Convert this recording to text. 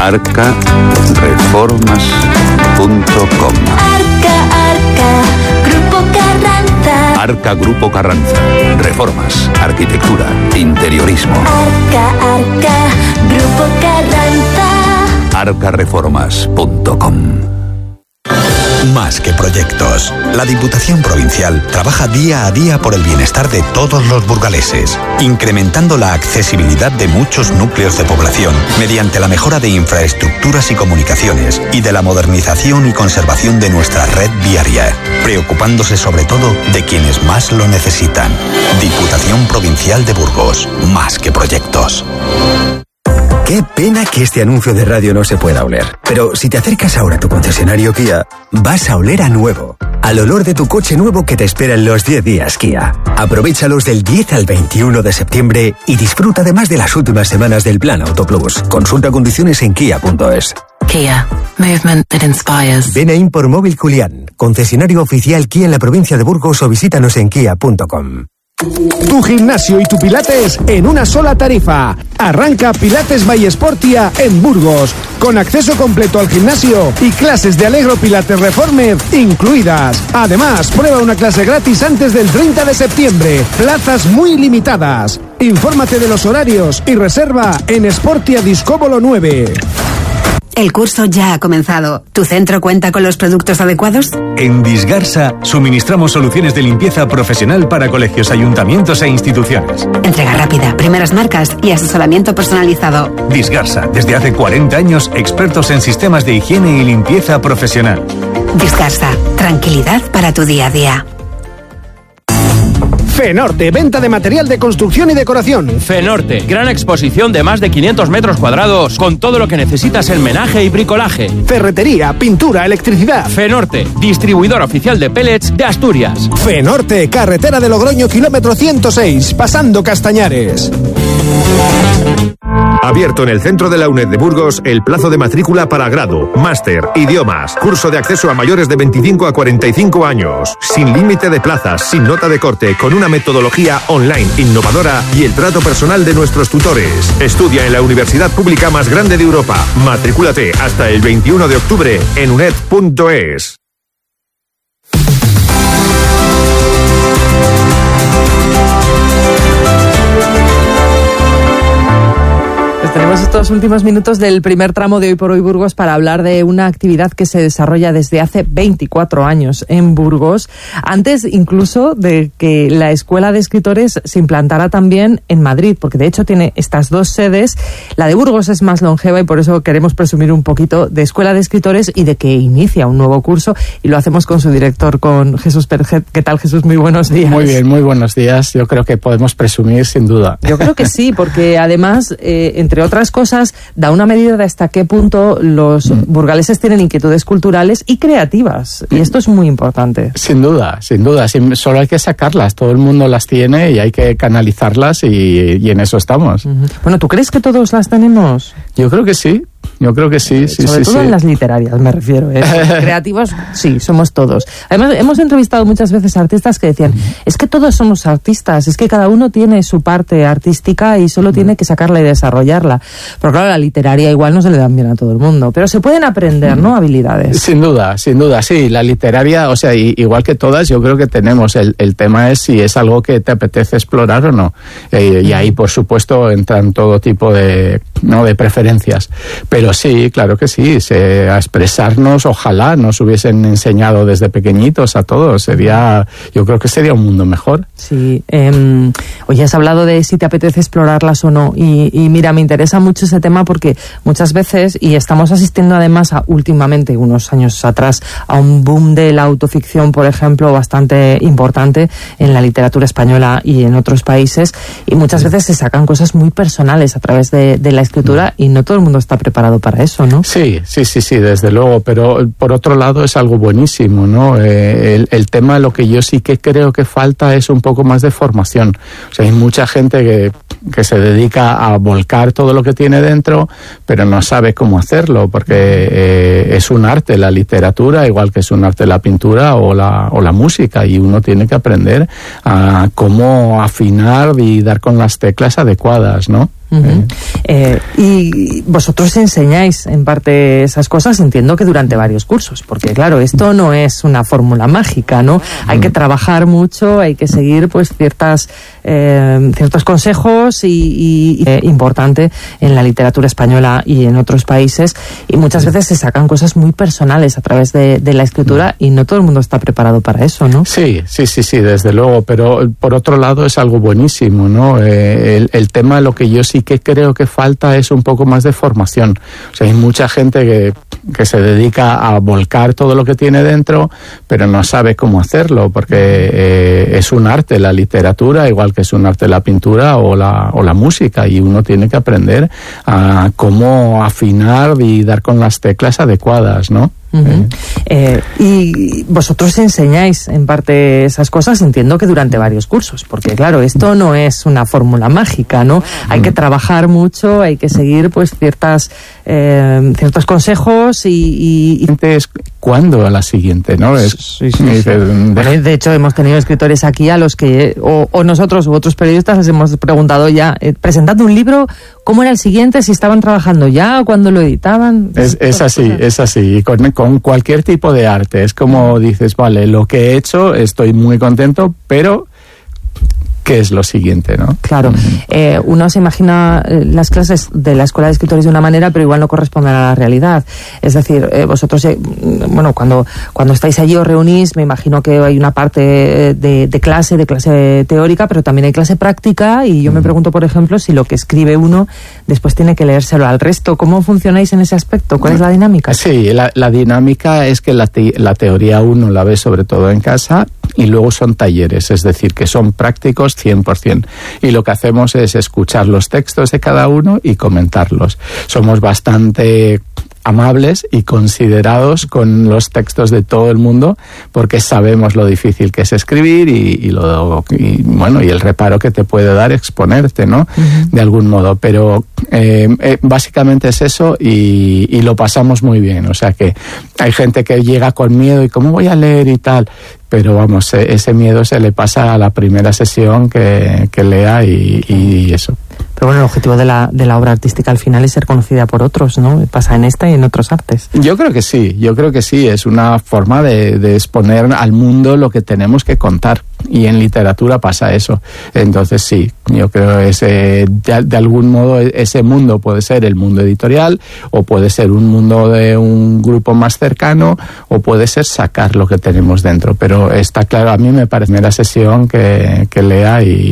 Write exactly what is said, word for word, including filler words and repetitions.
arca reformas punto com. Arca, Arca, Grupo Carranza. Arca Grupo Carranza. Reformas, arquitectura, interiorismo. Arca, Arca, Grupo Carranza. arca reformas punto com. Más que proyectos. La Diputación Provincial trabaja día a día por el bienestar de todos los burgaleses, incrementando la accesibilidad de muchos núcleos de población mediante la mejora de infraestructuras y comunicaciones y de la modernización y conservación de nuestra red viaria, preocupándose sobre todo de quienes más lo necesitan. Diputación Provincial de Burgos. Más que proyectos. Qué pena que este anuncio de radio no se pueda oler. Pero si te acercas ahora a tu concesionario Kia, vas a oler a nuevo. Al olor de tu coche nuevo que te espera en los diez días Kia. Aprovéchalos del diez al veintiuno de septiembre y disfruta además de las últimas semanas del Plan Auto Plus. Consulta condiciones en kia punto es. Kia. Movement that inspires. Ven a Import Móvil Culián, concesionario oficial Kia en la provincia de Burgos, o visítanos en kia punto com. Tu gimnasio y tu pilates en una sola tarifa. Arranca Pilates by Sportia en Burgos, con acceso completo al gimnasio y clases de Allegro Pilates Reformer incluidas. Además, prueba una clase gratis antes del treinta de septiembre. Plazas muy limitadas. Infórmate de los horarios y reserva en Sportia Discóbolo nueve. El curso ya ha comenzado. ¿Tu centro cuenta con los productos adecuados? En Disgarsa suministramos soluciones de limpieza profesional para colegios, ayuntamientos e instituciones. Entrega rápida, primeras marcas y asesoramiento personalizado. Disgarsa, desde hace cuarenta años, expertos en sistemas de higiene y limpieza profesional. Disgarsa, tranquilidad para tu día a día. Fenorte, venta de material de construcción y decoración. Fenorte, gran exposición de más de quinientos metros cuadrados con todo lo que necesitas en menaje y bricolaje. Ferretería, pintura, electricidad. Fenorte, distribuidor oficial de pellets de Asturias. Fenorte, carretera de Logroño, kilómetro ciento seis, pasando Castañares. Abierto en el centro de la UNED de Burgos el plazo de matrícula para grado, máster, idiomas, curso de acceso a mayores de veinticinco a cuarenta y cinco años, sin límite de plazas, sin nota de corte, con una metodología online innovadora y el trato personal de nuestros tutores. Estudia en la universidad pública más grande de Europa. Matrículate hasta el veintiuno de octubre en uned punto es. Tenemos estos últimos minutos del primer tramo de Hoy por Hoy Burgos para hablar de una actividad que se desarrolla desde hace veinticuatro años en Burgos, antes incluso de que la Escuela de Escritores se implantara también en Madrid, porque de hecho tiene estas dos sedes. La de Burgos es más longeva y por eso queremos presumir un poquito de Escuela de Escritores y de que inicia un nuevo curso, y lo hacemos con su director, con Jesús Perget. ¿Qué tal, Jesús? Muy buenos días. Muy bien, muy buenos días. Yo creo que podemos presumir sin duda. Yo creo que sí, porque además, eh, entre otras cosas, da una medida de hasta qué punto los burgaleses tienen inquietudes culturales y creativas, y esto es muy importante. Sin duda, sin duda, sin, solo hay que sacarlas, todo el mundo las tiene y hay que canalizarlas, y, y en eso estamos. Uh-huh. Bueno, ¿tú crees que todos las tenemos? Yo creo que sí. Yo creo que sí, sí, Sobre sí. todo sí. en las literarias, me refiero. ¿eh? Creativos, sí, somos todos. Además, hemos entrevistado muchas veces a artistas que decían, es que todos somos artistas, es que cada uno tiene su parte artística y solo tiene que sacarla y desarrollarla. Pero claro, la literaria igual no se le dan bien a todo el mundo, pero se pueden aprender, ¿no? Habilidades. Sin duda, sin duda, sí. La literaria, o sea, y, igual que todas, yo creo que tenemos. El, el tema es si es algo que te apetece explorar o no. Eh, y ahí, por supuesto, entran todo tipo de, ¿no? de preferencias. Pero sí, claro que sí, se, a expresarnos, ojalá nos hubiesen enseñado desde pequeñitos a todos, sería, yo creo que sería un mundo mejor. Sí, eh, hoy has hablado de si te apetece explorarlas o no, y, y mira, me interesa mucho ese tema porque muchas veces, y estamos asistiendo además a, últimamente, unos años atrás, a un boom de la autoficción, por ejemplo, bastante importante en la literatura española y en otros países, y muchas veces se sacan cosas muy personales a través de, de la escritura, y no todo el mundo está preparado para eso, ¿no? Sí, sí, sí, sí, desde luego, pero por otro lado es algo buenísimo, ¿no? Eh, el, el tema, lo que yo sí que creo que falta es un poco más de formación. O sea, hay mucha gente que, que se dedica a volcar todo lo que tiene dentro, pero no sabe cómo hacerlo, porque eh, es un arte la literatura, igual que es un arte la pintura o la, o la música, y uno tiene que aprender a cómo afinar y dar con las teclas adecuadas, ¿no? Uh-huh. eh, y vosotros enseñáis en parte esas cosas, entiendo que durante varios cursos, porque claro, esto no es una fórmula mágica, ¿no? Uh-huh. Hay que trabajar mucho, hay que seguir pues ciertas eh, ciertos consejos y, y, y eh, importante en la literatura española y en otros países, y muchas veces se sacan cosas muy personales a través de, de la escritura y no todo el mundo está preparado para eso, ¿no? Sí, sí, sí, sí, desde luego, pero por otro lado es algo buenísimo, ¿no? Eh, el, el tema, lo que yo sí que creo que falta es un poco más de formación. O sea, hay mucha gente que, que se dedica a volcar todo lo que tiene dentro, pero no sabe cómo hacerlo, porque eh, es un arte la literatura, igual que es un arte la pintura o la, o la música, y uno tiene que aprender a cómo afinar y dar con las teclas adecuadas, ¿no? Uh-huh. eh, y vosotros enseñáis en parte esas cosas, entiendo que durante varios cursos, porque claro, esto no es una fórmula mágica, ¿no? Hay que trabajar mucho, hay que seguir pues ciertas eh, ciertos consejos y, y, y... es cuándo a la siguiente, ¿no? Es, sí, sí, sí. Dice, bueno, de hecho hemos tenido escritores aquí a los que o, o nosotros u otros periodistas les hemos preguntado ya, eh, presentando un libro, ¿cómo era el siguiente? Si estaban trabajando ya o cuando lo editaban. Es, es así, es así, con, con cualquier tipo de arte. Es como dices, vale, lo que he hecho, estoy muy contento, pero ¿qué es lo siguiente, no? Claro. Eh, uno se imagina eh, las clases de la Escuela de Escritores de una manera, pero igual no corresponden a la realidad. Es decir, eh, vosotros, eh, bueno, cuando, cuando estáis allí os reunís, me imagino que hay una parte de, de clase, de clase teórica, pero también hay clase práctica, y yo me pregunto, por ejemplo, si lo que escribe uno después tiene que leérselo al resto. ¿Cómo funcionáis en ese aspecto? ¿Cuál es la dinámica? Sí, la, la dinámica es que la, te, la teoría uno la ve sobre todo en casa, y luego son talleres, es decir, que son prácticos cien por ciento. Y lo que hacemos es escuchar los textos de cada uno y comentarlos. Somos bastante amables y considerados con los textos de todo el mundo, porque sabemos lo difícil que es escribir y, y lo y, bueno y el reparo que te puede dar exponerte, ¿no? Uh-huh. De algún modo, pero eh, eh, básicamente es eso, y, y lo pasamos muy bien. O sea que hay gente que llega con miedo y cómo voy a leer y tal, pero vamos, ese miedo se le pasa a la primera sesión que, que lea y, y eso. Pero bueno, el objetivo de la, de la obra artística al final es ser conocida por otros, ¿no? Pasa en esta y en otras artes. Yo creo que sí, yo creo que sí. Es una forma de, de exponer al mundo lo que tenemos que contar. Y en literatura pasa eso. Entonces sí, yo creo que ese, de, de algún modo ese mundo puede ser el mundo editorial, o puede ser un mundo de un grupo más cercano, o puede ser sacar lo que tenemos dentro. Pero está claro, a mí me parece la sesión que, que lea y